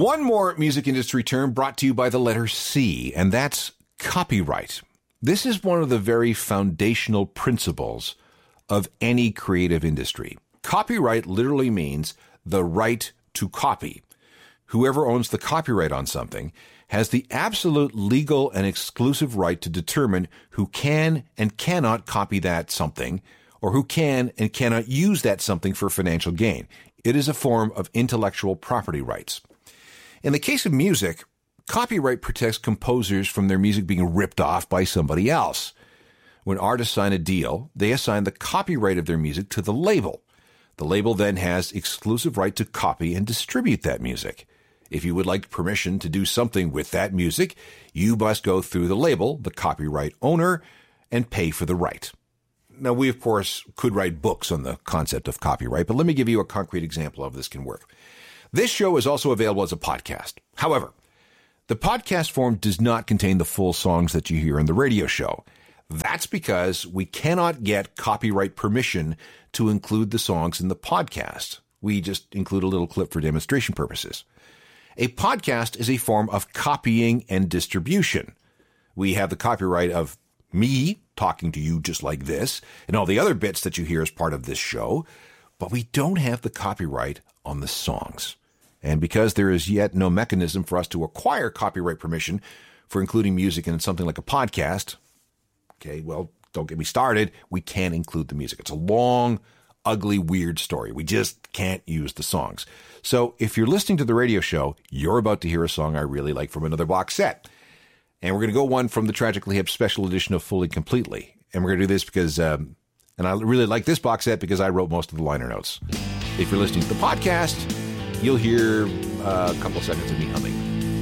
One more music industry term brought to you by the letter C, and that's copyright. This is one of the very foundational principles of any creative industry. Copyright literally means the right to copy. Whoever owns the copyright on something has the absolute legal and exclusive right to determine who can and cannot copy that something, or who can and cannot use that something for financial gain. It is a form of intellectual property rights. In the case of music, copyright protects composers from their music being ripped off by somebody else. When artists sign a deal, they assign the copyright of their music to the label. The label then has exclusive right to copy and distribute that music. If you would like permission to do something with that music, you must go through the label, the copyright owner, and pay for the right. Now, we, of course, could write books on the concept of copyright, but let me give you a concrete example of how this can work. This show is also available as a podcast. However, the podcast form does not contain the full songs that you hear in the radio show. That's because we cannot get copyright permission to include the songs in the podcast. We just include a little clip for demonstration purposes. A podcast is a form of copying and distribution. We have the copyright of me talking to you just like this and all the other bits that you hear as part of this show, but we don't have the copyright on the songs. And because there is yet no mechanism for us to acquire copyright permission for including music in something like a podcast, okay, well, don't get me started, we can't include the music. It's a long, ugly, weird story. We just can't use the songs. So if you're listening to the radio show, you're about to hear a song I really like from another box set. And we're going to go one from the Tragically Hip special edition of Fully Completely. And we're going to do this because, and I really like this box set because I wrote most of the liner notes. If you're listening to the podcast, you'll hear a couple seconds of me humming.